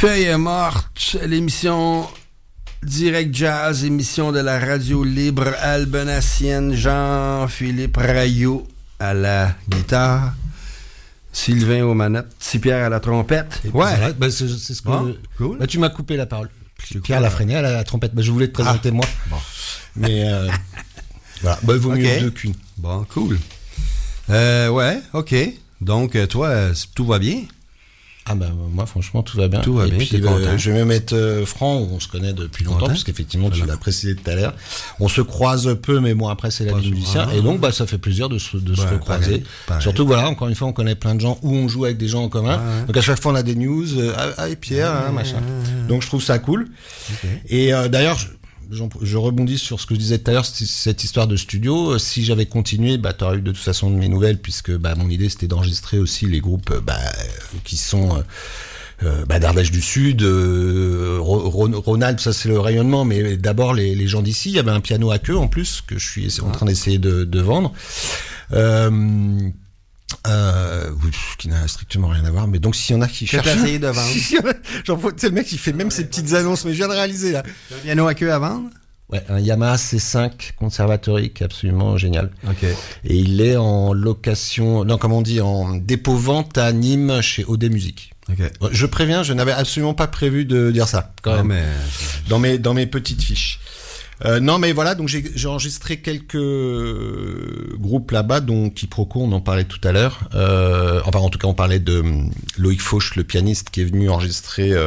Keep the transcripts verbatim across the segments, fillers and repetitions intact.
Feuille morte, l'émission Direct Jazz, émission de la radio libre albenacienne, Jean-Philippe Rayot à la guitare, Sylvain aux manettes, Pierre à la trompette. Et ouais, voilà, bah c'est, c'est ce que oh, cool. Bah, tu m'as coupé la parole. Pierre cool. Lafrenière à la trompette. Bah, je voulais te présenter ah. moi. Bon. Mais euh, voilà, bah, il vaut okay. mieux deux qu'une. Bon, cool. Euh, ouais, ok. Donc, toi, tout va bien? Ah ben moi franchement tout va bien. Tout va et bien. Puis, euh, je vais me mettre euh, franc, on se connaît depuis longtemps parce qu'effectivement tu l'as précisé tout à l'heure. On se croise peu, mais bon après c'est la vie du musicien et donc bah ça fait plaisir de se de ouais, se recroiser. Pareil, pareil. Surtout voilà encore une fois on connaît plein de gens où on joue avec des gens en commun. Ah, ouais. Donc à chaque fois on a des news. Euh, ah et Pierre ah, hein, machin. Ah, donc je trouve ça cool. Okay. Et euh, d'ailleurs je, je rebondis sur ce que je disais tout à l'heure, cette histoire de studio. Si j'avais continué, bah, tu aurais eu de toute façon de mes nouvelles, puisque bah, mon idée c'était d'enregistrer aussi les groupes bah, qui sont euh, bah, d'Ardèche du Sud, euh, Rhône-Alpes, ça c'est le rayonnement, mais d'abord les, les gens d'ici. Il y avait un piano à queue en plus, que je suis en train d'essayer de, de vendre. Euh, Euh, qui n'a strictement rien à voir, mais donc s'il y en a qui cherchent, essayé de vendre. J'en vois, c'est le mec qui fait même ses petites annonces, mais je viens de réaliser là. Un piano à queue à vendre? Ouais, un Yamaha C cinq conservatorique absolument génial. Ok. Et il est en location, non comment on dit, en dépôt-vente à Nîmes chez O D Musique. Okay. Je préviens, je n'avais absolument pas prévu de dire ça. Quand non, même. Mais... Dans mes dans mes petites fiches. Euh, non mais voilà, donc j'ai, j'ai enregistré quelques groupes là-bas, dont Quiproquo, on en parlait tout à l'heure. Euh, enfin en tout cas on parlait de Loïc Fauche, le pianiste, qui est venu enregistrer euh,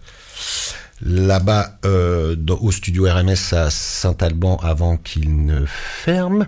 là-bas euh, dans, au studio R M S à Saint-Alban avant qu'il ne ferme.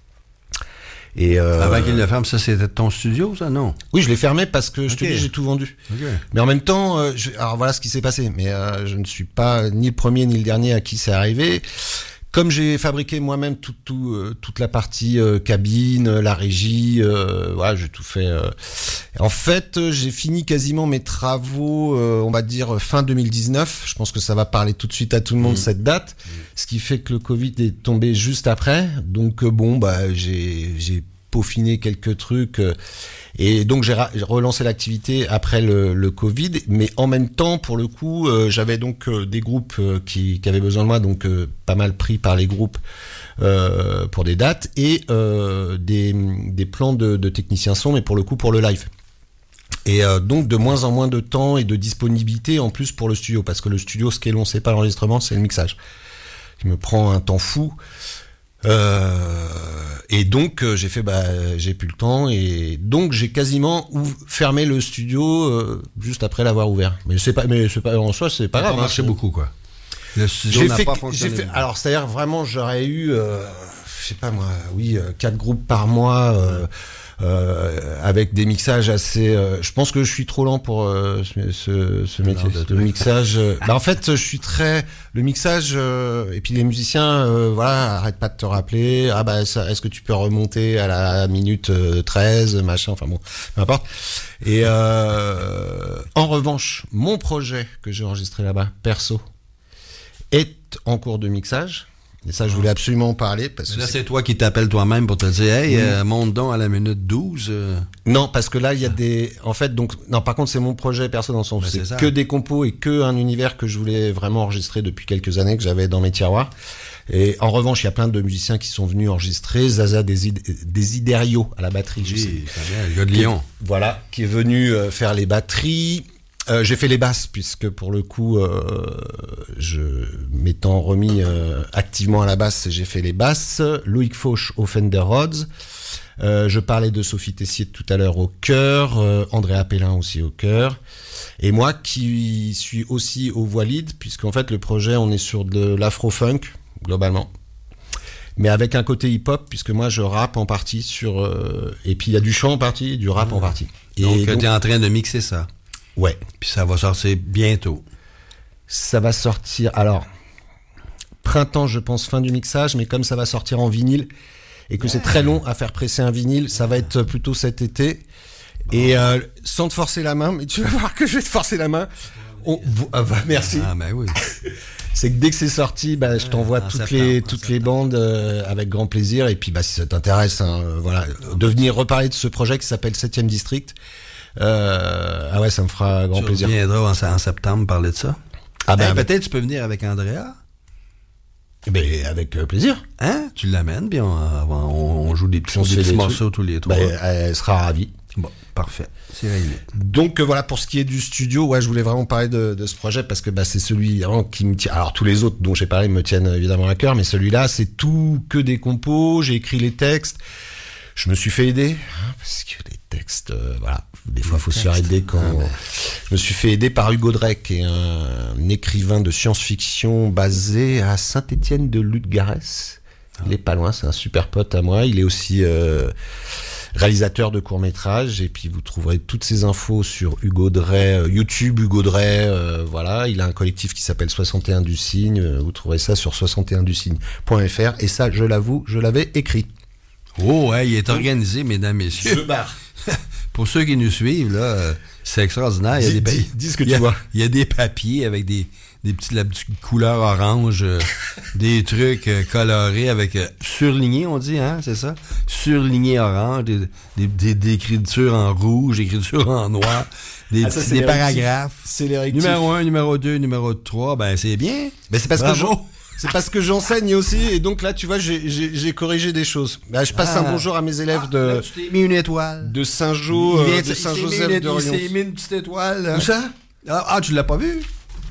Et euh, avant qu'il ne ferme, ça c'était ton studio, ça, non? Oui, je l'ai fermé parce que je okay. te dis, j'ai tout vendu. Okay. Mais en même temps, euh, je, alors voilà ce qui s'est passé. Mais euh, je ne suis pas ni le premier ni le dernier à qui c'est arrivé. Comme j'ai fabriqué moi-même tout, tout, euh, toute la partie euh, cabine, la régie, euh, voilà, j'ai tout fait. Euh. En fait, euh, j'ai fini quasiment mes travaux, euh, on va dire fin deux mille dix-neuf. Je pense que ça va parler tout de suite à tout le monde mmh. cette date, mmh. ce qui fait que le Covid est tombé juste après. Donc euh, bon, bah j'ai, j'ai peaufiné quelques trucs. Euh, Et donc j'ai, ra- j'ai relancé l'activité après le, le Covid, mais en même temps, pour le coup, euh, j'avais donc euh, des groupes euh, qui, qui avaient besoin de moi, donc euh, pas mal pris par les groupes euh, pour des dates et euh, des, des plans de, de techniciens son, mais pour le coup pour le live. Et euh, donc de moins en moins de temps et de disponibilité en plus pour le studio, parce que le studio, ce qui est long, c'est pas l'enregistrement, c'est le mixage. Il me prend un temps fou. Euh, et donc euh, j'ai fait bah j'ai plus le temps et donc j'ai quasiment ouv- fermé le studio euh, juste après l'avoir ouvert. Mais c'est pas mais c'est pas en soi c'est pas grave. Ça marchait hein, beaucoup quoi. Le studio j'ai n'a fait, pas fonctionné. J'ai fait, alors c'est-à-dire vraiment j'aurais eu euh, je sais pas moi oui euh, quatre groupes par mois. Euh, Euh, avec des mixages assez euh, je pense que je suis trop lent pour euh, ce, ce, ce métier de mixage euh, bah en fait je suis très le mixage euh, et puis les musiciens euh, voilà arrête pas de te rappeler ah bah ça, est-ce que tu peux remonter à la minute euh, treize machin enfin bon peu importe et euh, en revanche mon projet que j'ai enregistré là-bas perso est en cours de mixage. Et ça, je voulais absolument en parler. Parce que là, c'est... c'est toi qui t'appelles toi-même pour te dire, hey, mmh. euh, monte donc à la minute douze. Euh... Non, parce que là, il y a des... En fait, donc... Non, par contre, c'est mon projet perso dans le sens où c'est, c'est que des compos et que un univers que je voulais vraiment enregistrer depuis quelques années, que j'avais dans mes tiroirs. Et en revanche, il y a plein de musiciens qui sont venus enregistrer. Zaza Desiderio à la batterie. Oui, c'est bien, le gars de Lyon. Qui, voilà, qui est venu euh, faire les batteries. Euh, j'ai fait les basses puisque pour le coup, euh, je m'étant remis euh, activement à la basse, j'ai fait les basses. Loïc Fauche au Fender Rhodes. Euh, je parlais de Sophie Tessier tout à l'heure au chœur, euh, André Appelin aussi au chœur. Et moi qui suis aussi aux voix lead, puisqu'en fait le projet on est sur de l'afro-funk globalement. Mais avec un côté hip-hop, puisque moi je rappe en partie sur... Euh, et puis il y a du chant en partie et du rap mmh. en partie. Et donc, donc tu es en train de mixer ça. Ouais. Puis ça va sortir bientôt. Ça va sortir, alors, printemps, je pense, fin du mixage, mais comme ça va sortir en vinyle, et que ouais. c'est très long à faire presser un vinyle, ça va être plutôt cet été. Bon. Et euh, sans te forcer la main, mais tu vas voir que je vais te forcer la main. On, ah bah, merci. Ah, ben oui. C'est que dès que c'est sorti, bah, je t'envoie ah, toutes septembre, les toutes les bandes euh, avec grand plaisir. Et puis, bah, si ça t'intéresse, hein, euh, voilà, de venir reparler de ce projet qui s'appelle septième District. Euh, ah ouais, ça me fera grand tu plaisir. Tu reviendras en, en septembre parler de ça. Ah ben, hey, peut-être tu peux venir avec Andrea. Ben, avec euh, plaisir. Hein? Tu l'amènes, puis on, on, on joue des petits, on des des petits trucs. morceaux tous les trois. Ben, elle sera ravie. Bon, parfait. C'est réglé. Donc euh, voilà, pour ce qui est du studio, ouais, je voulais vraiment parler de, de ce projet parce que bah, c'est celui vraiment qui me tient. Alors tous les autres dont j'ai parlé me tiennent évidemment à cœur, mais celui-là, c'est tout que des compos. J'ai écrit les textes. Je me suis fait aider hein, parce que les textes, euh, voilà, des fois, il faut se faire aider quand. Ah, ben... Je me suis fait aider par Hugo Drey, qui est un, un écrivain de science-fiction basé à Saint-Étienne de Lutgarès. Il est pas loin, c'est un super pote à moi. Il est aussi euh, réalisateur de courts-métrages. Et puis, vous trouverez toutes ces infos sur Hugo Drey, euh, YouTube, Hugo Drey. Euh, voilà, il a un collectif qui s'appelle soixante et un du Cygne. Vous trouverez ça sur soixante et un du cygne point f r. Et ça, je l'avoue, je l'avais écrit. Oh, ouais, il est organisé, mesdames, messieurs. Je barre. Pour ceux qui nous suivent, là, c'est extraordinaire. Il y a dis, des dis, dis ce que il y a, tu vois. Il y a des papiers avec des, des petites, la petite couleur orange, euh, des trucs euh, colorés avec euh, surlignés, on dit, hein, c'est ça? Surlignés orange, des, des, des, des écritures en rouge, des écritures en noir, des, ah, ça, petits, des paragraphes. C'est les rectifs. Numéro un, numéro deux, numéro trois, ben c'est bien. Ben c'est parce Bravo. que je... C'est parce que j'enseigne aussi, et donc là, tu vois, j'ai, j'ai, j'ai corrigé des choses. Là, je passe ah. un bonjour à mes élèves ah, de. Là, tu t'es mis une étoile. De Saint-Jo, euh, de Saint-Joseph de Rions. Il s'est mis une petite étoile. Où ça? Ah, ah, tu l'as pas vu?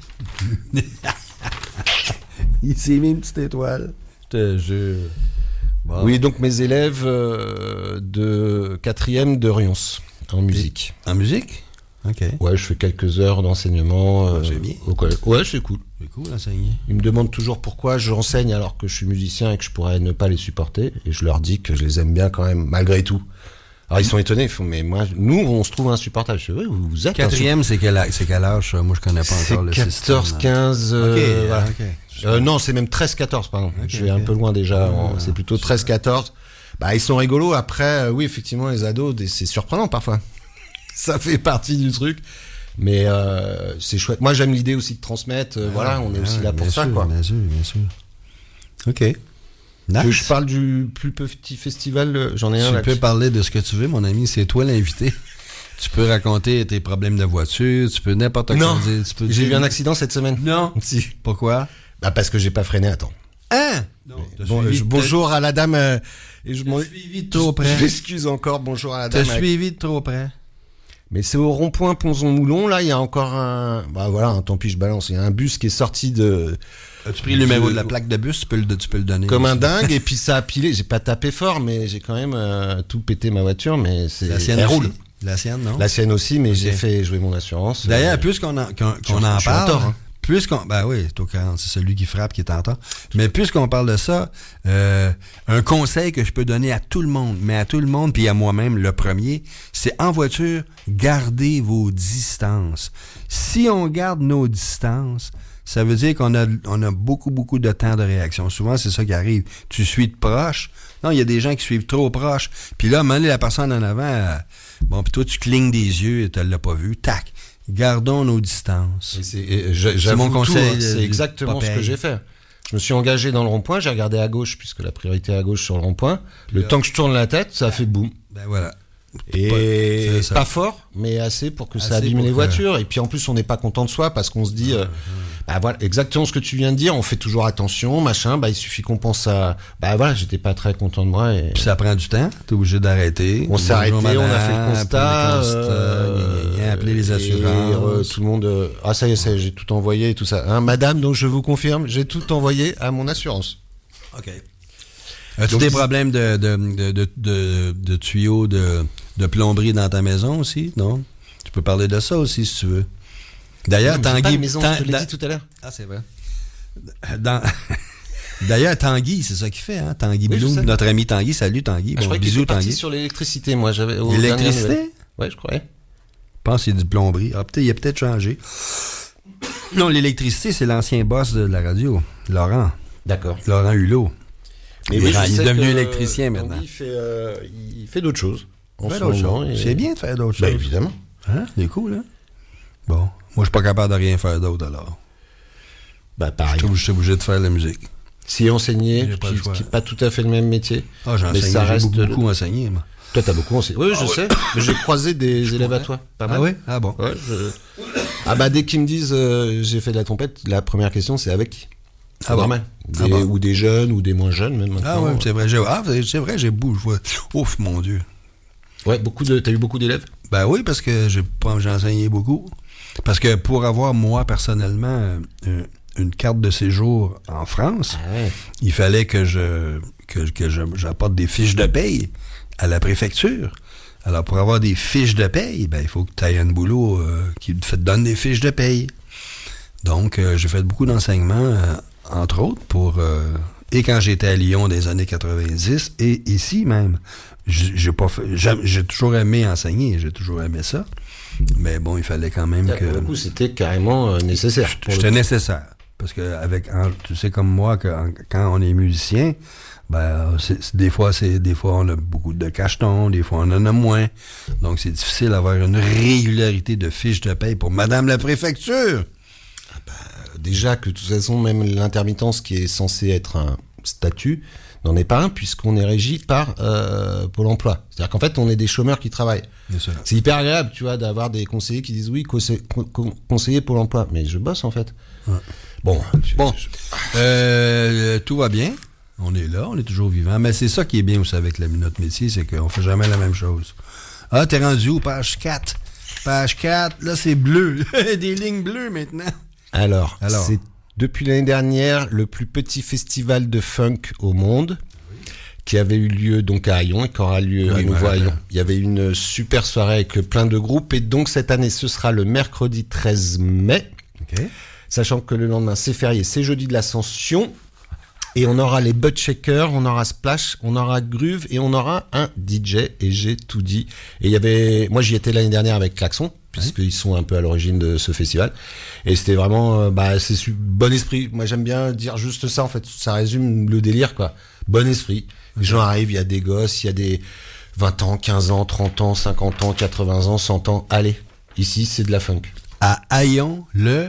Il s'est mis une petite étoile. Je te jure. Bon. Oui, donc mes élèves euh, de quatrième de Rions, en musique. En musique? Ok. Ouais, je fais quelques heures d'enseignement. Euh, c'est bien. Au collège. Ouais, c'est cool. C'est cool d'enseigner. Ils me demandent toujours pourquoi j'enseigne alors que je suis musicien et que je pourrais ne pas les supporter. Et je leur dis que je les aime bien quand même, malgré tout. Alors ils sont étonnés, ils font, mais moi, nous, on se trouve insupportable. Je dis, oui, vous êtes quatrième, c'est quel, c'est quel âge? Moi, je connais pas c'est encore le quatorze, système. quatorze, quinze... Euh, okay, voilà. okay. Euh, non, c'est même treize, quatorze, pardon. Okay, je vais okay. un peu loin déjà. Ah, en, c'est plutôt treize, quatorze. Bah, ils sont rigolos. Après, euh, oui, effectivement, les ados, c'est surprenant parfois. Ça fait partie du truc. Mais euh, c'est chouette. Moi, j'aime l'idée aussi de transmettre. Euh, ah, voilà, on est ah, aussi là pour ça, sûr, quoi. Bien sûr, bien sûr. Ok. Nice. Que je parle du plus petit festival, j'en ai tu un là. Tu peux parler de ce que tu veux, mon ami. C'est toi l'invité. Tu peux raconter tes problèmes de voiture. Tu peux n'importe quoi non, dire. Tu peux j'ai dire... eu un accident cette semaine. Non. Si. Pourquoi? Bah parce que j'ai pas freiné à temps. Hein? Non. Bon, je, bonjour à la dame. Euh, et je m'en suivi de trop près. Je m'excuse encore. Bonjour à la dame. T'as avec... suivi de trop près. Mais c'est au rond-point Ponzon-Moulon, là, il y a encore un... Bah voilà, hein, tant pis, je balance. Il y a un bus qui est sorti de... As-tu pris le numéro de la plaque de bus? Tu peux le, tu peux le donner. Comme aussi. Un dingue, et puis ça a pilé. J'ai pas tapé fort, mais j'ai quand même euh, tout pété ma voiture, mais c'est... La sienne Elle aussi. roule. La sienne, non? La sienne aussi, mais okay. J'ai fait jouer mon assurance. D'ailleurs, euh... puisqu'on en, qu'on, qu'on en parle... Tort, hein. Puisqu'on, ben oui, c'est celui qui frappe qui est en tort. Mais puisqu'on parle de ça, euh, un conseil que je peux donner à tout le monde, mais à tout le monde, puis à moi-même, le premier, c'est en voiture, gardez vos distances. Si on garde nos distances, ça veut dire qu'on a, on a beaucoup, beaucoup de temps de réaction. Souvent, c'est ça qui arrive. Tu suis de proche. Non, il y a des gens qui suivent trop proche. Puis là, à un moment donné, la personne en avant, euh, bon, puis toi, tu clignes des yeux et tu l'as pas vu. Tac! Gardons nos distances. Et c'est, et je, c'est mon conseil. Tout, c'est exactement ce que j'ai fait. Je me suis engagé dans le rond-point, j'ai regardé à gauche, puisque la priorité est à gauche sur le rond-point. Le là, temps que je tourne la tête, ça a fait boum. Ben voilà. Et pas, pas fort, mais assez pour que assez ça abîme les que... voitures. Et puis en plus, on n'est pas content de soi parce qu'on se dit, euh, bah voilà, exactement ce que tu viens de dire. On fait toujours attention, machin. Bah il suffit qu'on pense à, bah voilà, j'étais pas très content de moi. Et... Puis ça prend du temps. T'es obligé d'arrêter. On s'est arrêté, madame, on a fait le constat, euh, appeler les assurances. Et, euh, tout le monde. Euh, ah ça y est, ça y est, j'ai tout envoyé et tout ça. Hein, madame, donc je vous confirme, j'ai tout envoyé à mon assurance. Ok. As-tu des problèmes de, de, de, de, de, de tuyaux de, de plomberie dans ta maison aussi? Non? Tu peux parler de ça aussi si tu veux. D'ailleurs, non, Tanguy... maison, Tan... je te l'ai dit tout à l'heure. Ah, c'est vrai. Dans... D'ailleurs, Tanguy, c'est ça qu'il fait, hein? Tanguy oui, Bloom, notre ami Tanguy. Salut Tanguy. Ah, bon, je croyais bisous, qu'il était parti Tanguy. Sur l'électricité, moi. J'avais l'électricité? Ouais, je croyais. Je pense qu'il y a du plomberie. Ah, peut-être, il a peut-être changé. Non, l'électricité, c'est l'ancien boss de la radio, Laurent. D'accord. Laurent Hulot. Mais il, oui, est, il est devenu électricien maintenant. Il fait, euh, il fait d'autres choses. Il fait d'autres choses. Et... C'est bien de faire d'autres ben, choses. Évidemment. Hein? C'est cool, hein? Bon. Moi, je suis pas capable de rien faire d'autre, alors. Ben, pareil. Je suis obligé de faire de la musique. Si enseigner, qui n'est pas tout à fait le même métier. Ah, j'ai enseigné, j'ai beaucoup, beaucoup enseigné, moi. Toi, t'as beaucoup enseigné. Oui, je Ah ouais. sais. Mais j'ai croisé des Je élèves pourrais. à toi. Pas mal. Ah oui? Ah bon. Ouais, je... Ah bah dès qu'ils me disent euh, j'ai fait de la trompette, la première question c'est avec qui. C'est Ah bon. normal. Des- Ah bon. Ou des jeunes ou des moins jeunes même maintenant. Ah oui, c'est vrai. J'ai, ah, c'est vrai, j'ai beaucoup. Ouf, mon Dieu. Ouais, beaucoup de. T'as eu beaucoup d'élèves. Ben oui, parce que j'ai, pas- j'ai enseigné beaucoup. Parce que pour avoir, moi, personnellement, euh, une carte de séjour en France, Ah ouais. il fallait que je que, que je, j'apporte des fiches de paye à la préfecture. Alors, pour avoir des fiches de paye, ben, il faut que tu ailles un boulot euh, qui te fait- donne des fiches de paye. Donc, euh, j'ai fait beaucoup d'enseignements, euh, entre autres, pour... euh, et quand j'étais à Lyon des années quatre-vingt-dix, et ici même. J'ai, j'ai pas fait, j'ai, j'ai toujours aimé enseigner, j'ai toujours aimé ça. Mais bon, il fallait quand même Pour que... le coup, c'était carrément euh, nécessaire. pour le J'étais coup. nécessaire. Parce que avec, en- tu sais comme moi, que en- quand on est musicien, ben c'est, c'est- des fois c'est des fois on a beaucoup de cachetons, des fois on en a moins. Donc c'est difficile d'avoir une régularité de fiches de paye pour Madame la préfecture. Déjà que de toute façon, même l'intermittence qui est censée être un statut n'en est pas un puisqu'on est régi par euh, Pôle emploi. C'est-à-dire qu'en fait, on est des chômeurs qui travaillent. Bien sûr. C'est hyper agréable, tu vois, d'avoir des conseillers qui disent oui, conseiller, con- conseiller Pôle emploi. Mais je bosse en fait. Ouais. Bon, je- Bon, euh, tout va bien. On est là, on est toujours vivant. Mais c'est ça qui est bien aussi avec la, notre métier, c'est qu'on fait jamais la même chose. Ah, t'es rendu où? Page quatre. Page quatre, là c'est bleu. Des lignes bleues maintenant. Alors, Alors. c'est depuis l'année dernière le plus petit festival de funk au monde qui avait eu lieu donc à Hayon et qui aura lieu Oui, à nouveau à voilà. Hayon. Il y avait une super soirée avec plein de groupes et donc cette année ce sera le mercredi treize mai, OK. sachant que le lendemain c'est férié, c'est jeudi de l'Ascension et on aura les Butt Shakers, on aura Splash, on aura Groove et on aura un D J et j'ai tout dit. Et il y avait, moi j'y étais l'année dernière avec Klaxon puisqu'ils sont un peu à l'origine de ce festival. Et c'était vraiment, euh, bah, c'est su- bon esprit. Moi, j'aime bien dire juste ça, en fait. Ça résume le délire, quoi. Bon esprit. Les gens arrivent, il y a des gosses, il y a des vingt ans, quinze ans, trente ans, cinquante ans, quatre-vingts ans, cent ans. Allez. Ici, c'est de la funk. À Hayon, le...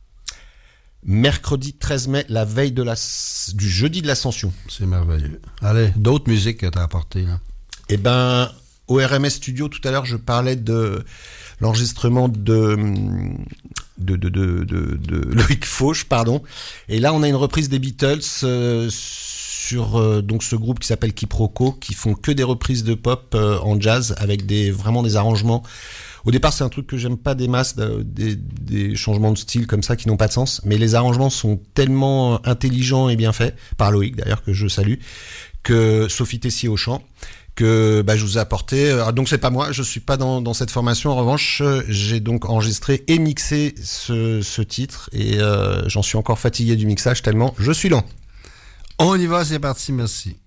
Mercredi treize mai, la veille de la, du jeudi de l'Ascension. C'est merveilleux. Allez, d'autres musiques que t'as apportées, là. Eh ben, au R M S Studio, tout à l'heure, je parlais de l'enregistrement de, de, de, de, de, de Loïc Fauche, pardon. Et là, on a une reprise des Beatles euh, sur euh, donc ce groupe qui s'appelle Quiproquo, qui font que des reprises de pop euh, en jazz avec des vraiment des arrangements. Au départ, c'est un truc que j'aime pas des masses, de- des, des changements de style comme ça qui n'ont pas de sens. Mais les arrangements sont tellement intelligents et bien faits, par Loïc d'ailleurs, que je salue, que Sophie Tessier au chant, que bah, je vous ai apporté. Alors, donc c'est pas moi, je suis pas dans, dans cette formation. En revanche, euh, j'ai donc enregistré et mixé ce, ce titre et euh, j'en suis encore fatigué du mixage tellement je suis lent. On y va, c'est parti, merci.